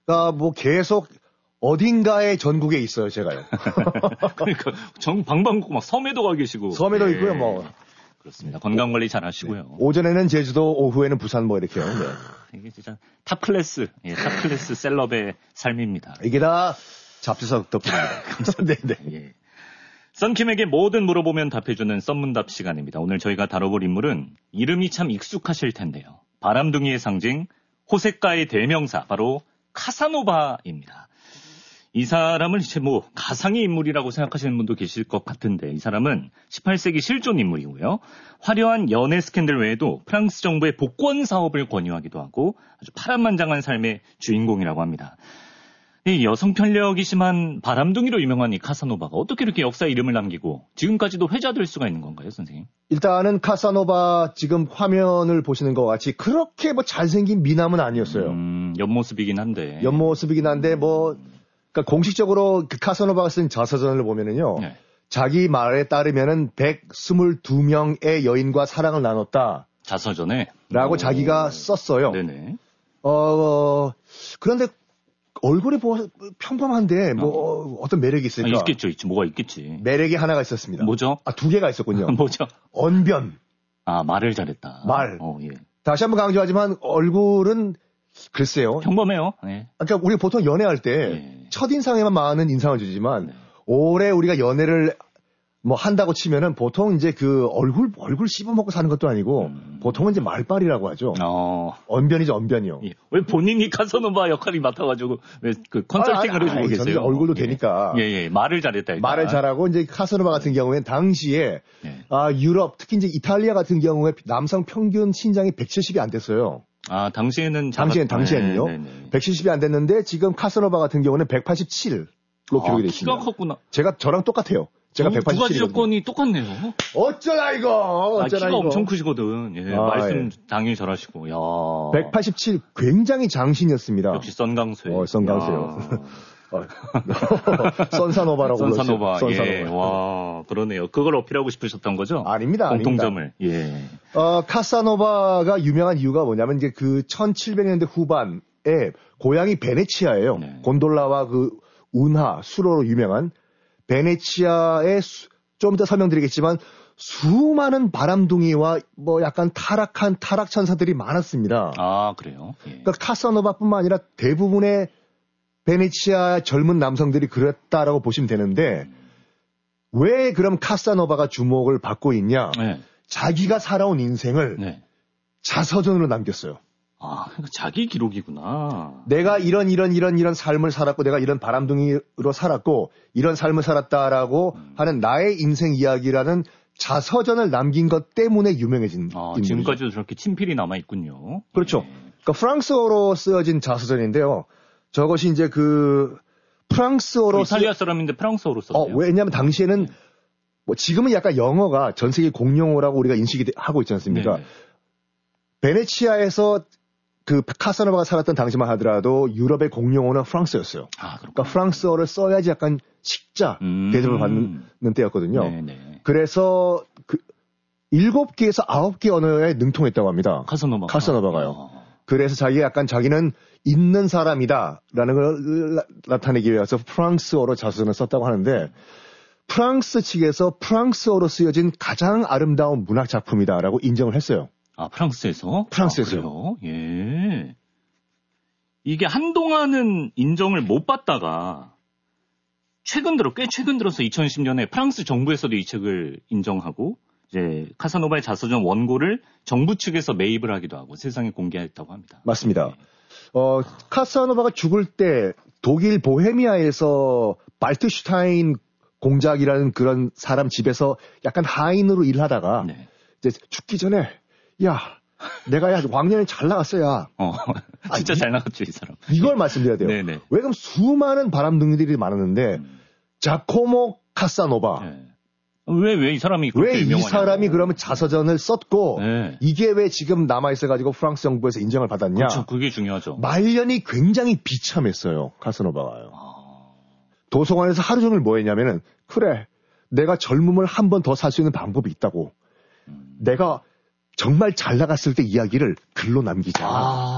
뭐 계속 어딘가에 전국에 있어요, 제가요. 그러니까 방방곡곡 막 섬에도 가 계시고. 섬에도 있고요, 뭐. 그렇습니다. 건강 관리 잘 하시고요. 네. 오전에는 제주도, 오후에는 부산 뭐 이렇게요. 네. 이게 진짜 탑 클래스 셀럽의 삶입니다. 이게 다 잡지석 덕분입니다. 네네. 예. 썬킴에게 뭐든 물어보면 답해주는 썬문답 시간입니다. 오늘 저희가 다뤄볼 인물은 이름이 참 익숙하실 텐데요. 바람둥이의 상징, 호색가의 대명사, 바로 카사노바입니다. 이 사람을 이제 가상의 인물이라고 생각하시는 분도 계실 것 같은데, 이 사람은 18세기 실존 인물이고요. 화려한 연애 스캔들 외에도 프랑스 정부의 복권 사업을 권유하기도 하고 아주 파란만장한 삶의 주인공이라고 합니다. 이 여성 편력이 심한 바람둥이로 유명한 이 카사노바가 어떻게 이렇게 역사에 이름을 남기고 지금까지도 회자될 수가 있는 건가요, 선생님? 일단은 카사노바 지금 화면을 보시는 것 같이 그렇게 잘생긴 미남은 아니었어요. 옆모습이긴 한데. 그러니까 공식적으로 그 카사노바가 쓴 자서전을 보면은요. 네. 자기 말에 따르면은 122명의 여인과 사랑을 나눴다. 자서전에? 라고 자기가 썼어요. 네네. 그런데 얼굴이 평범한데 어떤 매력이 있을까? 있겠죠. 뭐가 있겠지. 매력이 하나가 있었습니다. 뭐죠? 두 개가 있었군요. 뭐죠? 언변. 말을 잘했다. 예. 다시 한번 강조하지만 얼굴은 글쎄요. 평범해요. 네. 그러니까 우리가 보통 연애할 때 첫인상에만 많은 인상을 주지만 오래 우리가 연애를 한다고 치면은 보통 이제 그 얼굴 씹어먹고 사는 것도 아니고 보통은 이제 말빨이라고 하죠. 언변이죠, 언변이요. 예. 왜 본인이 카사노바 역할이 맡아가지고 왜 그 컨설팅을 해주고 계세요? 얼굴도 되니까. 예. 말을 잘했다. 일단. 말을 잘하고 이제 카사노바 같은 경우에는 당시에 유럽 특히 이제 이탈리아 같은 경우에 남성 평균 신장이 170이 안 됐어요. 당시에는요. 170이 안 됐는데 지금 카사노바 같은 경우는 187로 기록이 됐습니다. 키가 컸구나. 저랑 똑같아요. 제가 187. 두 가지 조건이 똑같네요. 어쩌나 이거. 키가 엄청 크시거든. 예, 말씀 당연히 잘하시고. 야. 187 굉장히 장신이었습니다. 역시 썬강수예요. 썬강수예요. 선사노바라고 선사노바. 예. 와, 그러네요. 그걸 어필하고 싶으셨던 거죠? 아닙니다. 공통점을. 예. 카사노바가 유명한 이유가 뭐냐면 이제 그 1700년대 후반에 고향이 베네치아예요. 네. 곤돌라와 그 운하, 수로로 유명한 베네치아에 좀 더 설명드리겠지만 수많은 바람둥이와 약간 타락한 타락천사들이 많았습니다. 그래요? 예. 그러니까 카사노바뿐만 아니라 대부분의 베네치아 젊은 남성들이 그랬다라고 보시면 되는데 왜 그럼 카사노바가 주목을 받고 있냐? 네. 자기가 살아온 인생을 자서전으로 남겼어요. 그러니까 자기 기록이구나. 내가 이런 삶을 살았고 내가 이런 바람둥이로 살았고 이런 삶을 살았다라고 하는 나의 인생 이야기라는 자서전을 남긴 것 때문에 유명해진 인물이죠. 지금까지도 저렇게 친필이 남아있군요. 그렇죠. 그러니까 프랑스어로 쓰여진 자서전인데요. 저것이 이제 그 프랑스어로 이탈리아 사람인데 프랑스어로 썼어요. 왜냐하면 당시에는 지금은 약간 영어가 전 세계 공용어라고 우리가 인식이 하고 있지 않습니까? 네네. 베네치아에서 그 카사노바가 살았던 당시만 하더라도 유럽의 공용어는 프랑스였어요. 그러니까 프랑스어를 써야지 약간 식자 대접을 받는 때였거든요. 네네. 그래서 그 7개에서 9개 언어에 능통했다고 합니다. 카사노바가요. 그래서 자기는 있는 사람이다라는 걸 나타내기 위해서 프랑스어로 자서전을 썼다고 하는데 프랑스 측에서 프랑스어로 쓰여진 가장 아름다운 문학 작품이다라고 인정을 했어요. 프랑스에서요? 예. 이게 한동안은 인정을 못 받다가 꽤 최근 들어서 2010년에 프랑스 정부에서도 이 책을 인정하고 이제 카사노바의 자서전 원고를 정부 측에서 매입을 하기도 하고 세상에 공개했다고 합니다. 맞습니다. 카사노바가 죽을 때 독일 보헤미아에서 발트슈타인 공작이라는 그런 사람 집에서 약간 하인으로 일하다가 이제 죽기 전에 내가 왕년에 잘 나갔어야. 진짜 잘 나갔죠, 이 사람. 이걸 말씀드려야 돼요. 네네. 왜 그럼 수많은 바람둥이들이 많았는데 자코모 카사노바. 왜 이 사람이 그렇게 왜 이 사람이 그러면 자서전을 썼고 이게 왜 지금 남아있어가지고 프랑스 정부에서 인정을 받았냐. 그렇죠. 그게 중요하죠. 말년이 굉장히 비참했어요. 카사노바가요. 도서관에서 하루 종일 뭐 했냐면은 그래 내가 젊음을 한 번 더 살 수 있는 방법이 있다고. 내가 정말 잘 나갔을 때 이야기를 글로 남기자.